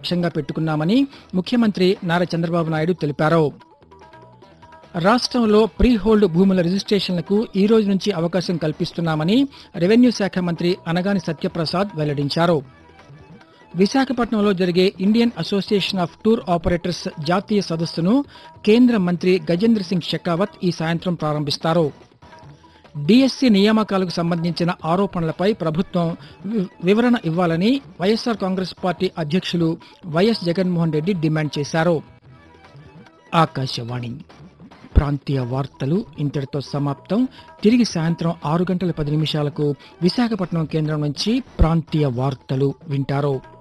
లక్ష్యంగా పెట్టుకున్నామని ముఖ్యమంత్రి నారా చంద్రబాబు నాయుడు తెలిపారు. రాష్ట్రంలో ప్రీ హోల్డ్ భూముల రిజిస్ట్రేషన్లకు ఈ రోజు నుంచి అవకాశం కల్పిస్తున్నామని రెవెన్యూ శాఖ మంత్రి అనగాని సత్యప్రసాద్ వెల్లడించారు. విశాఖపట్నంలో జరిగే Indian association of tour operators జాతీయ సదస్సును కేంద్ర మంత్రి గజేంద్ర సింగ్ షెకావత్ ఈ సాయంత్రం ప్రారంభిస్తారు. డిఎస్సి నియామకాలకు సంబంధించిన ఆరోపణలపై ప్రభుత్వం వివరణ ఇవ్వాలని వైఎస్సార్ కాంగ్రెస్ పార్టీ అధ్యక్షులు వైఎస్ జగన్మోహన్ రెడ్డి డిమాండ్ చేశారు. ఆకాశవాణి ప్రాంతీయ వార్తలు ఇంతటితో సమాప్తం. తిరిగి సాయంత్రం 6 గంటల 10 నిమిషాలకు విశాఖపట్నం కేంద్రం నుంచి ప్రాంతీయ వార్తలు వింటారు.